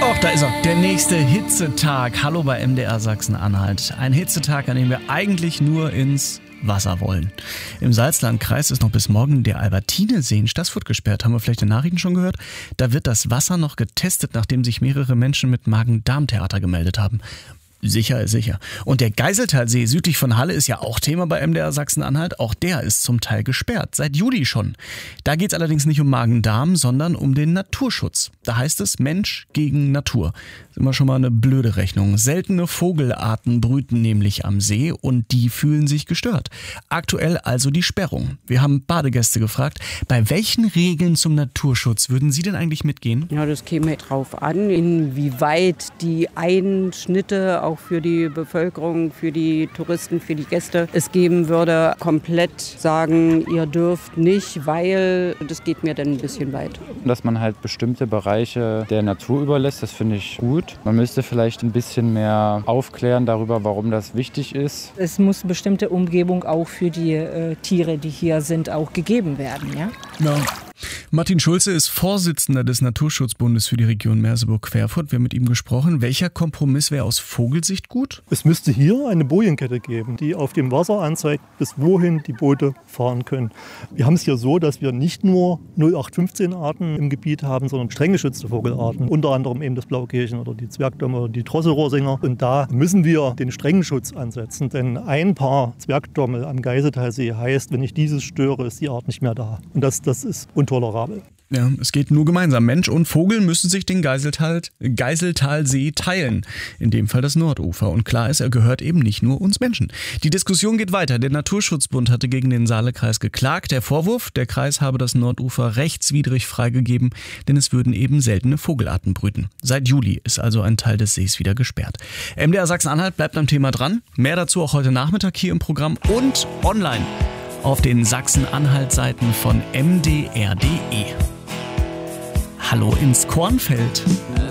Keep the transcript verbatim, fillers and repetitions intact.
Och, da ist er. Der nächste Hitzetag. Hallo bei M D R Sachsen-Anhalt. Ein Hitzetag, an dem wir eigentlich nur ins Wasser wollen. Im Salzlandkreis ist noch bis morgen der Albertinesee in Staßfurt gesperrt. Haben wir vielleicht in den Nachrichten schon gehört? Da wird das Wasser noch getestet, nachdem sich mehrere Menschen mit Magen-Darm-Theater gemeldet haben. Sicher ist sicher. Und der Geiseltalsee südlich von Halle ist ja auch Thema bei M D R Sachsen-Anhalt. Auch der ist zum Teil gesperrt, seit Juli schon. Da geht es allerdings nicht um Magen-Darm, sondern um den Naturschutz. Da heißt es Mensch gegen Natur. Ist immer schon mal eine blöde Rechnung. Seltene Vogelarten brüten nämlich am See und die fühlen sich gestört. Aktuell also die Sperrung. Wir haben Badegäste gefragt, bei welchen Regeln zum Naturschutz würden Sie denn eigentlich mitgehen? Ja, das käme drauf an, inwieweit die Einschnitte auch für die Bevölkerung, für die Touristen, für die Gäste es geben würde, komplett sagen, ihr dürft nicht, weil das geht mir dann ein bisschen weit. Dass man halt bestimmte Bereiche der Natur überlässt, das finde ich gut. Man müsste vielleicht ein bisschen mehr aufklären darüber, warum das wichtig ist. Es muss bestimmte Umgebung auch für die äh, Tiere, die hier sind, auch gegeben werden, ja? Ja. Martin Schulze ist Vorsitzender des Naturschutzbundes für die Region Merseburg-Querfurt. Wir haben mit ihm gesprochen. Welcher Kompromiss wäre aus Vogelsicht gut? Es müsste hier eine Bojenkette geben, die auf dem Wasser anzeigt, bis wohin die Boote fahren können. Wir haben es hier so, dass wir nicht nur null acht fünfzehn Arten im Gebiet haben, sondern streng geschützte Vogelarten. Unter anderem eben das Blaukehlchen oder die Zwergdomme oder die Drosselrohrsinger. Und da müssen wir den strengen Schutz ansetzen. Denn ein Paar Zwergdommel am Geiseltalsee heißt, wenn ich dieses störe, ist die Art nicht mehr da. Und das, das ist untolerabel. Ja, es geht nur gemeinsam. Mensch und Vogel müssen sich den Geiseltal, Geiseltalsee teilen. In dem Fall das Nordufer. Und klar ist, er gehört eben nicht nur uns Menschen. Die Diskussion geht weiter. Der Naturschutzbund hatte gegen den Saalekreis geklagt. Der Vorwurf, der Kreis habe das Nordufer rechtswidrig freigegeben, denn es würden eben seltene Vogelarten brüten. Seit Juli ist also ein Teil des Sees wieder gesperrt. M D R Sachsen-Anhalt bleibt am Thema dran. Mehr dazu auch heute Nachmittag hier im Programm und online auf den Sachsen-Anhalt-Seiten von M D R punkt de. Hallo ins Kornfeld.